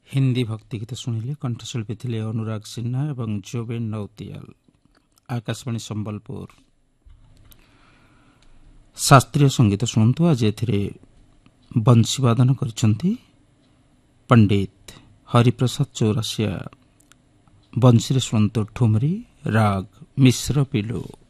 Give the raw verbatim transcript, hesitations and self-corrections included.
ହିନ୍ଦୀ ଭକ୍ତି ଗୀତ ଶୁଣିଲେ। କଣ୍ଠଶିଳ୍ପୀ ଥିଲେ ଅନୁରାଗ ସିହ୍ନା ଏବଂ ଜୋବେନ୍ ନୌତିଆଲ। ଆକାଶବାଣୀ ସମ୍ବଲପୁର। ଶାସ୍ତ୍ରୀୟ ସଙ୍ଗୀତ ଶୁଣନ୍ତୁ। ଆଜି ଏଥିରେ ବଂଶୀବାଦନ କରିଛନ୍ତି ପଣ୍ଡିତ ହରିପ୍ରସାଦ ଚୌରାସିଆ। ବଂଶୀରେ ଶୁଣନ୍ତୁ ଠୁମରୀ ରାଗ ମିଶ୍ର ପିଲୁ।